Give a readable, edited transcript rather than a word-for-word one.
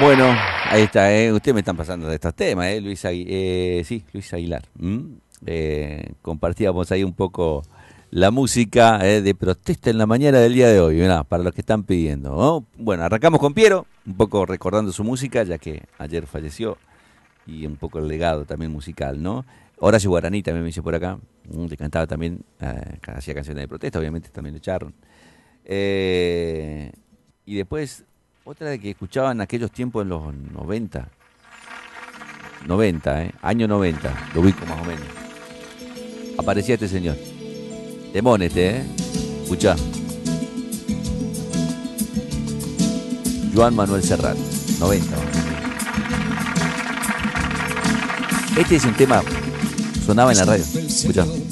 Bueno, ahí está, ustedes me están pasando de estos temas, sí, Luis Aguilar. Compartíamos ahí un poco la música de protesta en la mañana del día de hoy, mirá, para los que están pidiendo, ¿no? Bueno, arrancamos con Piero, un poco recordando su música, ya que ayer falleció, y un poco el legado también musical, ¿no? Horacio Guaraní también me dice por acá, que cantaba también, hacía canciones de protesta, obviamente también lo echaron. Y después, otra de que escuchaba en aquellos tiempos en los 90, año 90, lo ubico más o menos. Aparecía este señor. Temón escuchá. Joan Manuel Serrat, 90. Este es un tema, sonaba en la radio. Escuchá.